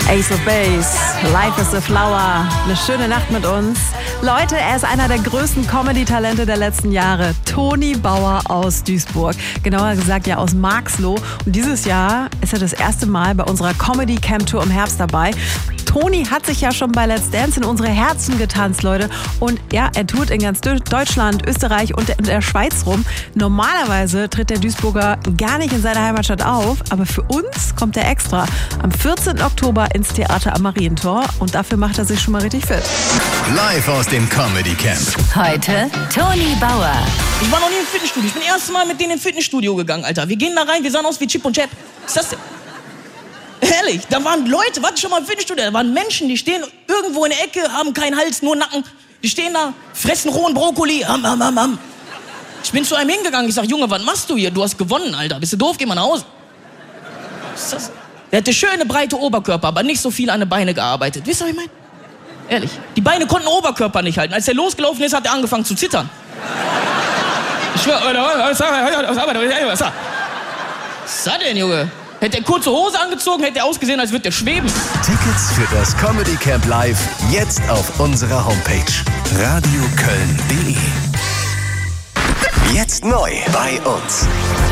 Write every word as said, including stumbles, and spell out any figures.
Ace of Base, Life is a Flower, eine schöne Nacht mit uns. Leute, er ist einer der größten Comedy-Talente der letzten Jahre. Toni Bauer aus Duisburg, genauer gesagt ja aus Marxloh. Und dieses Jahr ist er das erste Mal bei unserer Comedy-Camp-Tour im Herbst dabei. Toni hat sich ja schon bei Let's Dance in unsere Herzen getanzt, Leute. Und ja, er tourt in ganz Deutschland, Österreich und in der Schweiz rum. Normalerweise tritt der Duisburger gar nicht in seiner Heimatstadt auf, aber für uns kommt er extra am vierzehnten Oktober ins Theater am Marientor. Und dafür macht er sich schon mal richtig fit. Live aus dem Comedy Camp. Heute Toni Bauer. Ich war noch nie im Fitnessstudio. Ich bin das erste Mal mit denen ins Fitnessstudio gegangen, Alter. Wir gehen da rein, wir sahen aus wie Chip und Chap. Was ist das denn? Ehrlich, da waren Leute, warte schon mal im Fitnessstudio, da waren Menschen, die stehen irgendwo in der Ecke, haben keinen Hals, nur Nacken. Die stehen da, fressen rohen Brokkoli, ham, ham, ham, ham. Ich bin zu einem hingegangen, ich sag, Junge, was machst du hier? Du hast gewonnen, Alter. Bist du doof? Geh mal nach Hause. Was ist das? Der hatte schöne, breite Oberkörper, aber nicht so viel an den Beinen gearbeitet. Wisst ihr, was ich meine? Ehrlich. Die Beine konnten den Oberkörper nicht halten. Als er losgelaufen ist, hat er angefangen zu zittern. Ich schwör, was ist das denn, Junge? Hätte er kurze Hose angezogen, hätte er ausgesehen, als würde er schweben. Tickets für das Comedy Camp Live jetzt auf unserer Homepage radioköln punkt de. Jetzt neu bei uns.